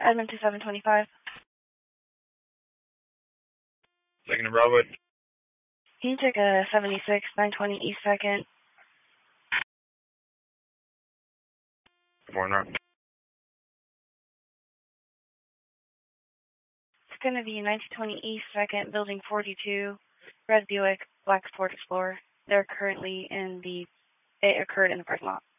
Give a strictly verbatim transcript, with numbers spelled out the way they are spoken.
Edmond to seven twenty-five. Second to Bravo. Can you take a seventy-six, nine twenty East second? One route. It's going to be nineteen twenty East second, building forty-two, red Buick, black Ford Explorer. They're currently in the, it occurred in the parking lot.